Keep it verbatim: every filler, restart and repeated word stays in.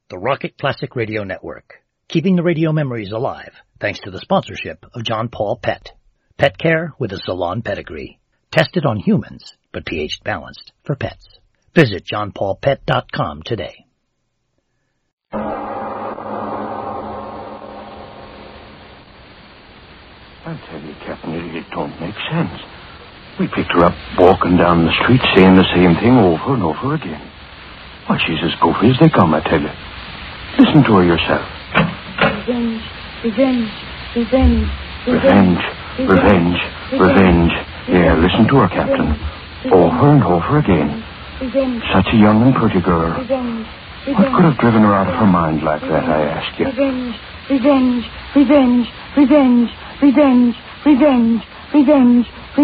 the Rocket Classic Radio Network, keeping the radio memories alive thanks to the sponsorship of John Paul Pet. Pet care with a salon pedigree. Tested on humans, but pH balanced for pets. Visit john paul pet dot com today. I tell you, Captain, it, it don't make sense. We picked her up walking down the street saying the same thing over and over again. Why, she's as goofy as they come, I tell you. Listen to her yourself. Revenge, revenge, revenge, Revenge, revenge, revenge. Yeah, listen to her, Captain. Over and over again. revenge, Such a young and pretty girl. revenge, What could have driven her out of her mind like that, I ask you? revenge, revenge, revenge, revenge, revenge, revenge, revenge,